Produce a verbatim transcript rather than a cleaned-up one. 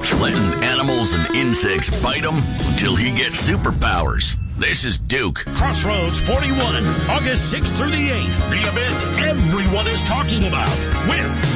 letting animals and insects fight him until he gets superpowers. This is Duke. Crossroads forty-one, August sixth through the eighth. The event everyone is talking about with